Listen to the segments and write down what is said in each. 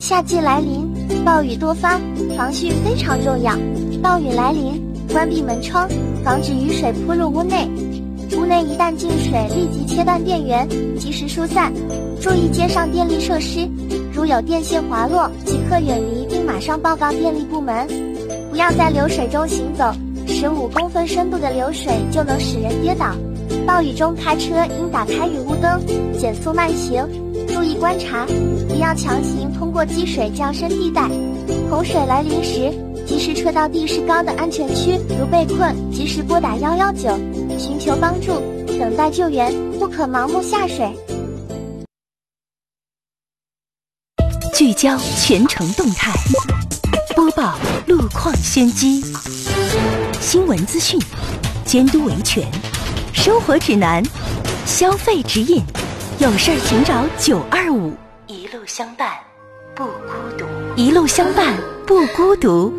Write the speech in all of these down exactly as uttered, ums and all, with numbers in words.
夏季来临，暴雨多发，防汛非常重要。暴雨来临，关闭门窗，防止雨水扑入屋内。屋内一旦进水，立即切断电源，及时疏散。注意街上电力设施，如有电线滑落，即刻远离并马上报告电力部门。不要在流水中行走，十五公分深度的流水就能使人跌倒。暴雨中开车应打开雨雾灯，减速慢行，注意观察，不要强行通过积水较深地带。洪水来临时，及时撤到地势高的安全区，如被困，及时拨打一一九，寻求帮助，等待救援，不可盲目下水。 聚焦全城动态，播报路况先机，新闻资讯，监督维权，生活指南，消费指引，有事儿请找九二五，一路相伴不孤独，一路相伴不孤独。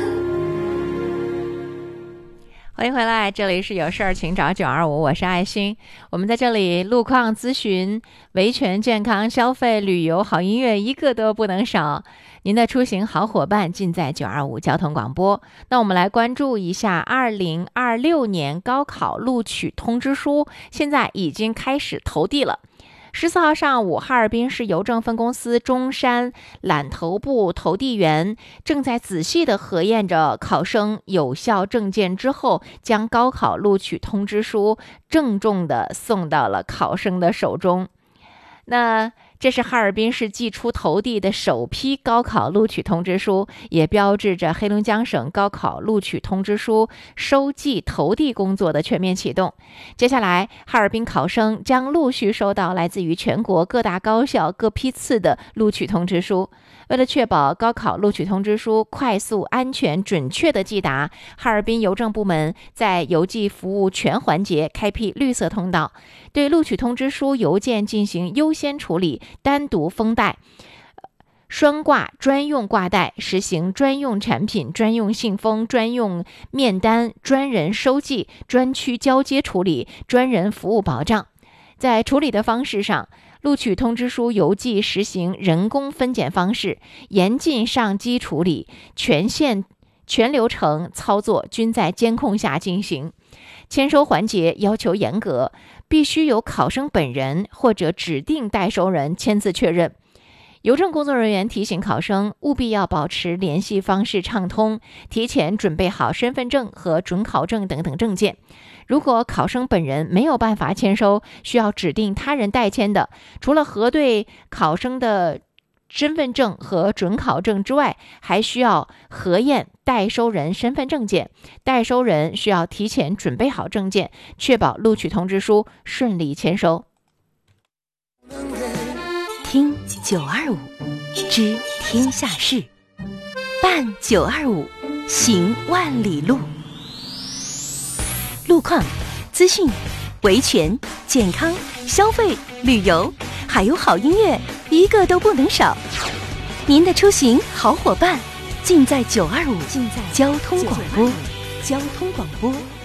欢迎回来，这里是有事儿请找九二五，我是爱心。我们在这里路况咨询、维权、健康、消费、旅游、好音乐，一个都不能少。您的出行好伙伴尽在九二五交通广播。那我们来关注一下二零二六年高考录取通知书，现在已经开始投递了。十四号上午，哈尔滨市邮政分公司中山揽投部投递员正在仔细地核验着考生有效证件之后，将高考录取通知书郑重地送到了考生的手中。那这是哈尔滨市寄出投递的首批高考录取通知书，也标志着黑龙江省高考录取通知书收寄投递工作的全面启动。接下来，哈尔滨考生将陆续收到来自于全国各大高校各批次的录取通知书。为了确保高考录取通知书快速、安全、准确的寄达，哈尔滨邮政部门在邮寄服务全环节开辟绿色通道，对录取通知书邮件进行优先处理，单独封袋、双挂专用挂袋，实行专用产品、专用信封、专用面单、专人收寄、专区交接处理、专人服务保障。在处理的方式上，录取通知书邮寄实行人工分拣方式，严禁上机处理，全线全流程操作均在监控下进行。签收环节要求严格，必须由考生本人或者指定代收人签字确认。邮政工作人员提醒考生务必要保持联系方式畅通，提前准备好身份证和准考证等等证件。如果考生本人没有办法签收，需要指定他人代签的，除了核对考生的身份证和准考证之外，还需要核验代收人身份证件，代收人需要提前准备好证件，确保录取通知书顺利签收。 听九二五，知天下事，办九二五，行万里路。路况、资讯、维权、健康、消费、旅游，还有好音乐，一个都不能少。您的出行好伙伴，尽在九二五，尽在交通广播，交通广播。